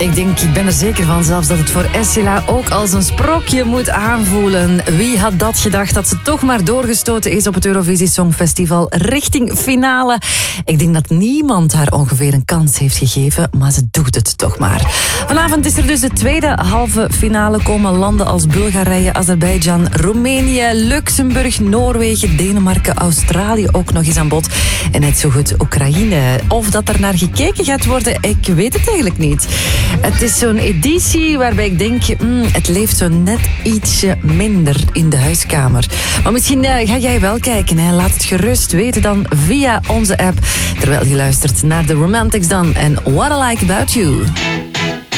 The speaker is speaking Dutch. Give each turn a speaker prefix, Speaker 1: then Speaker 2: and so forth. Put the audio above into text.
Speaker 1: Ik ben er zeker van zelfs dat het voor Essela ook als een sprookje moet aanvoelen. Wie had dat gedacht dat ze toch maar doorgestoten is op het Eurovisie Songfestival richting finale? Ik denk dat niemand haar ongeveer een kans heeft gegeven, maar ze doet het toch maar. Vanavond is er dus de tweede halve finale. Komen landen als Bulgarije, Azerbeidzjan, Roemenië, Luxemburg, Noorwegen, Denemarken, Australië ook nog eens aan bod. En net zo goed Oekraïne. Of dat er naar gekeken gaat worden, ik weet het eigenlijk niet. Het is zo'n editie waarbij ik denk, het leeft zo net ietsje minder in de huiskamer. Maar misschien ga jij wel kijken. Hè. Laat het gerust weten dan via onze app. Terwijl je luistert naar The Romantics dan en What I Like About You.